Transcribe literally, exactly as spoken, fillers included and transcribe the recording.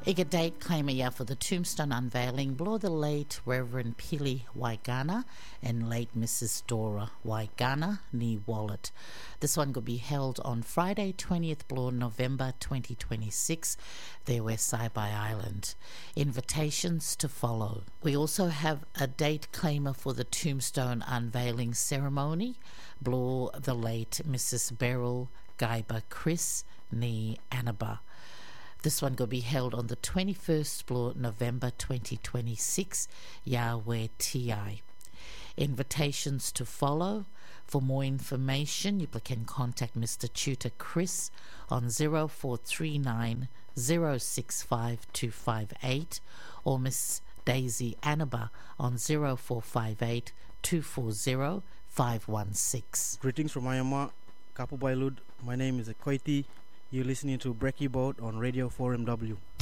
Iga date claimer ya for the tombstone unveiling blow the late Reverend Pili Waigana and late Missus Dora Waigana ni Wallet. This one could be held on Friday twentieth blow November twenty twenty-six there west Saibai Island. Invitations to follow. We also have a date claimer for the tombstone unveiling ceremony blow the late Missus Beryl Gaiba Chris ni Annaba. This one will be held on the twenty-first blow November twenty twenty-six, Yahweh T I. Invitations to follow. For more information, you can contact Mister Tutor Chris on zero four three nine zero six five two five eight or Miss Daisy Annaba on zero four five eight two four zero five one six. Greetings from Myanmar, Kapu Bailud. My name is Koiti. You're listening to Breaky Boat on Radio four M W.